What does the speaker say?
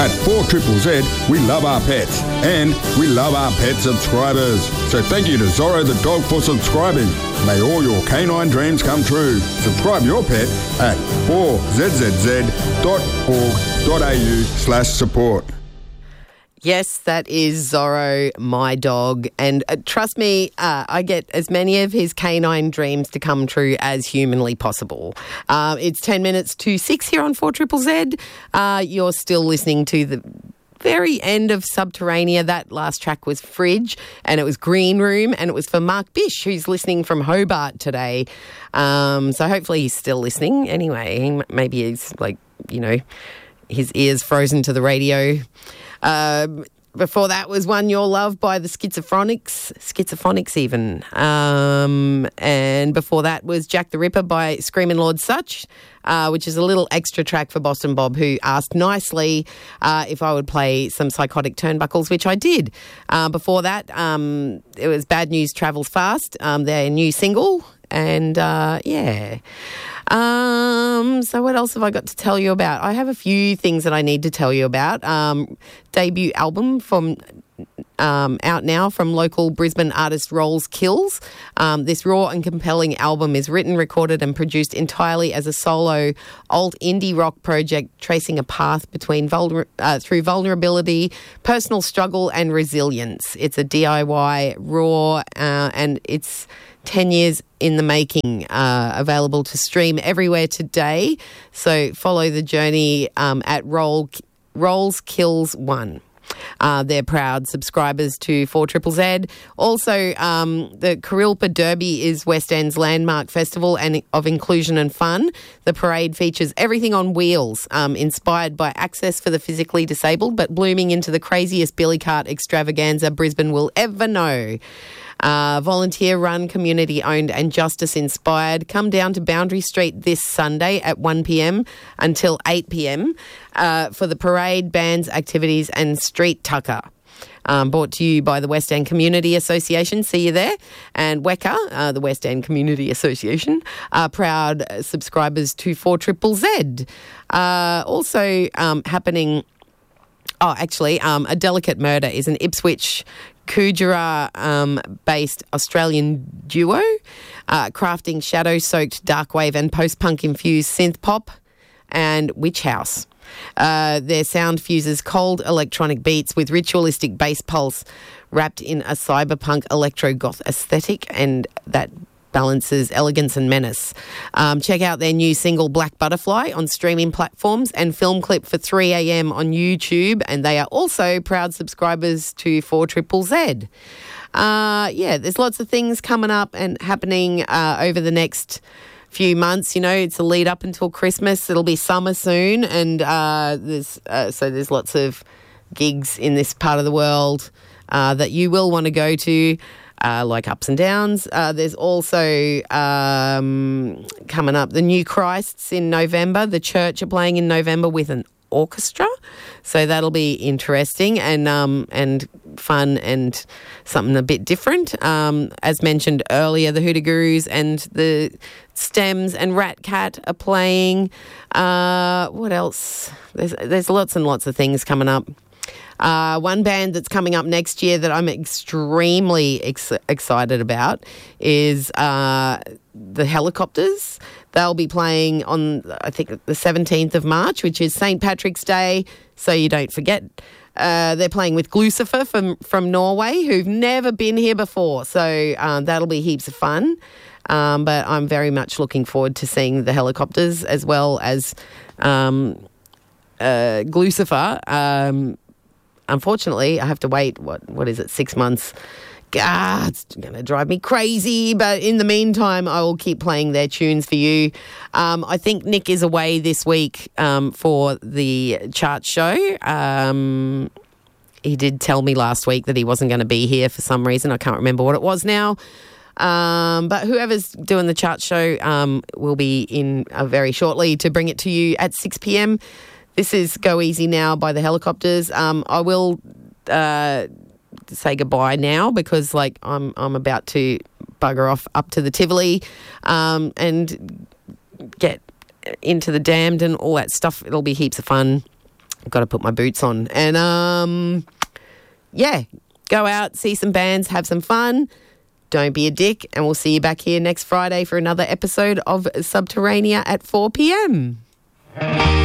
At 4ZZZ, we love our pets and we love our pet subscribers. So thank you to Zorro the dog for subscribing. May all your canine dreams come true. Subscribe your pet at 4ZZZ.org.au/support. Yes, that is Zorro, my dog. And trust me, I get as many of his canine dreams to come true as humanly possible. It's 10 minutes to 6 here on 4ZZZ. You're still listening to the very end of Subterranea. That last track was Fridge, and it was Green Room, and it was for Mark Bish, who's listening from Hobart today. So hopefully he's still listening. Anyway, maybe he's his ears frozen to the radio. Before that was One Your Love by the Schizophonics even. And before that was Jack the Ripper by Screamin' Lord Sutch, which is a little extra track for Boston Bob, who asked nicely if I would play some Psychotic Turnbuckles, which I did. Before that, it was Bad News Travels Fast, their new single. And, so what else have I got to tell you about? I have a few things that I need to tell you about. Debut album from out now from local Brisbane artist Rolls Kills. This raw and compelling album is written, recorded and produced entirely as a solo alt indie rock project, tracing a path between through vulnerability, personal struggle and resilience. It's a DIY, raw, and it's 10 years in the making, available to stream everywhere today. So follow the journey at Rolls Kills 1. They're proud subscribers to 4ZZZ. Also, the Kurilpa Derby is West End's landmark festival and of inclusion and fun. The parade features everything on wheels, inspired by access for the physically disabled, but blooming into the craziest billy cart extravaganza Brisbane will ever know. Volunteer-run, community-owned and justice-inspired. Come down to Boundary Street this Sunday at 1 p.m. until 8 p.m. For the parade, bands, activities and street tucker. Brought to you by the West End Community Association. See you there. And WECA, the West End Community Association, are proud subscribers to 4ZZZ. Also happening... A Delicate Murder is an Ipswich Coogera-based Australian duo, crafting shadow-soaked darkwave and post-punk-infused synth pop and witch house. Their sound fuses cold electronic beats with ritualistic bass pulse wrapped in a cyberpunk electro-goth aesthetic, and that balances elegance and menace. Check out their new single Black Butterfly on streaming platforms and film clip for 3 a.m. on YouTube, and they are also proud subscribers to 4ZZZ. There's lots of things coming up and happening over the next few months. It's a lead up until Christmas. It'll be summer soon, and there's lots of gigs in this part of the world that you will want to go to. Like Ups and Downs. There's also coming up the New Christs in November. The Church are playing in November with an orchestra, so that'll be interesting and fun and something a bit different. As mentioned earlier, the Hoodoo Gurus and the Stems and Rat Cat are playing. What else? There's lots and lots of things coming up. One band that's coming up next year that I'm extremely excited about is the Helicopters. They'll be playing on, I think, the 17th of March, which is St. Patrick's Day, so you don't forget. They're playing with Glucifer from Norway, who've never been here before, so that'll be heaps of fun. But I'm very much looking forward to seeing the Helicopters as well as Glucifer. Unfortunately, I have to wait, what is it, 6 months? It's going to drive me crazy. But in the meantime, I will keep playing their tunes for you. I think Nick is away this week for the chart show. He did tell me last week that he wasn't going to be here for some reason. I can't remember what it was now. But whoever's doing the chart show will be in very shortly to bring it to you at 6 p.m. This is Go Easy Now by the Helicopters. I will say goodbye now because I'm about to bugger off up to the Tivoli and get into the Damned and all that stuff. It'll be heaps of fun. I've got to put my boots on. And, yeah, go out, see some bands, have some fun. Don't be a dick. And we'll see you back here next Friday for another episode of Subterranea at 4 p.m.